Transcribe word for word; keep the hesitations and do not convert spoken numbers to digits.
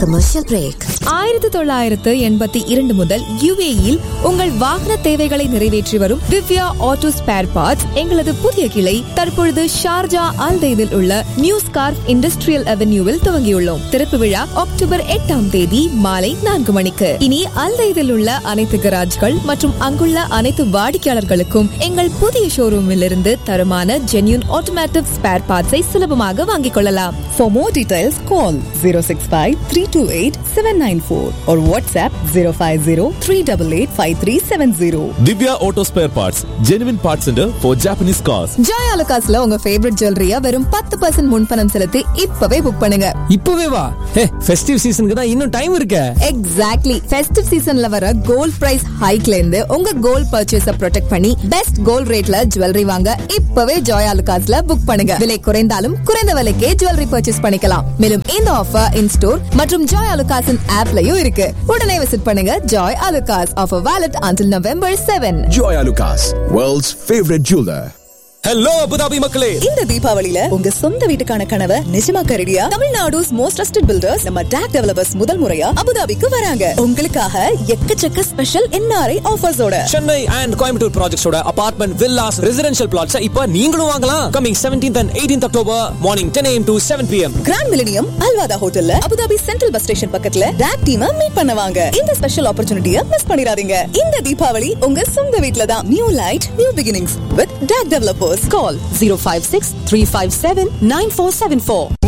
Commercial break. ஆயிரத்து தொள்ளாயிரத்து எண்பத்தி இரண்டு முதல் யுஏஇல் உங்கள் வாகன தேவைகளை நிறைவேற்றி வரும் திவ்யா ஆட்டோ ஸ்பேர் பார்ட்ஸ் எங்களது புதிய கிளை தற்பொழுது ஷார்ஜா அல்தெய்தில் உள்ள நியூ ஸ்கார்ப் இண்டஸ்ட்ரியல் அவென்யூவில் துவங்கியுள்ளோம். திறப்பு விழா அக்டோபர் எட்டாம் தேதி மாலை நான்கு மணிக்கு. இனி அல்தெய்தில் உள்ள அனைத்து கராஜ்கள் மற்றும் அங்குள்ள அனைத்து வாடிக்கையாளர்களுக்கும் எங்கள் புதிய ஷோரூமில் இருந்து தரமான ஜென்யூன் ஆட்டோமேட்டிவ் ஸ்பேர் பார்ட்ஸை சுலபமாக வாங்கிக் கொள்ளலாம். For more details, call zero six five three two eight seven nine four or WhatsApp zero five zero three eight eight five three seven zero. Divya Auto Spare Parts, genuine parts center for Japanese cars. Joy அலுகாஸ்ல உங்க favourite ஜுவல்லரியா வெறும் பத்து percent முன்பணம் செலுத்தி இப்பவே book பண்ணுங்க. இப்பவே வா. ஹே, festive சீசனுக்கு தான் இன்னும் டைம் இருக்கு. எக்ஸாக்ட்லி. ஃபெஸ்டிவ் சீசன்ல வர கோல்ட் பிரைஸ் ஹைக்ல இருந்து உங்க கோல்ட் பர்ச்சேஸ ப்ரொடெக்ட் பண்ணி பெஸ்ட் கோல்ட் ரேட்ல ஜுவல்லரி வாங்க இப்பவே ஜாய் அலுகாஸ்ல புக் பண்ணுங்க. விலை குறைந்தாலும் குறைந்த விலைக்கே ஜுவல்லரி பர்ச்சேஸ் பண்ணிக்கலாம். மேலும் இந்த ஆஃபர் இன் ஸ்டோர் மற்றும் ஜாய் அலுகாஸின் ஆப்லயும் இருக்கு. உடனே விசிட் பண்ணுங்க. Joy Alukkas. Offer valid until November seventh. Joy Alucas, world's favorite jeweler. Hello Abu Dhabi மக்களே, இந்த தீபாவளியில உங்க சொந்த வீட்டுக்கான கனவை நிஜமாக்க ரெடியா? தமிழ்நாடு's most trusted builders நம்ம டாக் டெவலப்பர்ஸ் முதல் முறையா அபுதாபிக்கு வராங்க. உங்களுக்காக எக்கச்சக்க special NRI ஆஃபர்ஸோட Chennai and Coimbatore ப்ராஜெக்ட்ஸோட apartment, villas, residential plots இப்ப நீங்களும் வாங்கலாம். Coming seventeenth and eighteenth October morning ten a m to seven p m grand millennium Al Wahda ஹோட்டல்ல அபுதாபி சென்ட்ரல் பஸ் ஸ்டேஷன் பக்கத்துல டாக் டீமை மீட் பண்ணுவாங்க. இந்த ஸ்பெஷல் ஆப்பர்ச்சுனிட்டியை மிஸ் பண்ணிடாதீங்க. இந்த தீபாவளி உங்க சொந்த வீட்ல தான். New light, new beginnings with talk developers. Call zero five six three five seven nine four seven four.